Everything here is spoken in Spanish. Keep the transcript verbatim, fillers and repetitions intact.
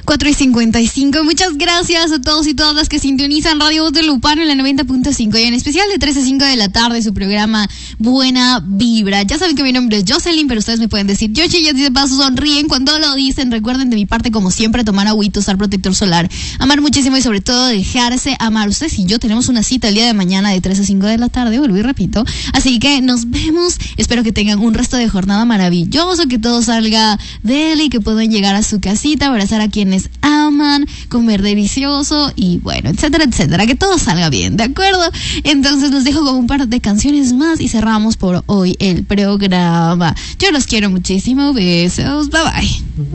cuatro y cincuenta y cinco. Muchas gracias a todos y todas las que sintonizan Radio Guadalupano en la noventa punto cinco y en especial de tres a cinco de la tarde su programa Buena Vibra. Ya saben que mi nombre es Jocelyn, pero ustedes me pueden decir Yoshi y así de paso sonríen cuando lo dicen. Recuerden de mi parte, como siempre, tomar agüita, usar protector solar, amar muchísimo y sobre todo dejarse amar. Ustedes y yo tenemos una cita el día de mañana de tres a cinco de la tarde, vuelvo y repito. Así que nos vemos. Espero que tengan un resto de jornada maravilloso, que todo salga de él y que puedan llegar a su casita, abrazar a quienes aman, comer delicioso y bueno, etcétera, etcétera. Que todo salga bien, ¿de acuerdo? Entonces los dejo con un par de canciones más y cerramos por hoy el programa. Yo los quiero muchísimo. Besos. Bye bye.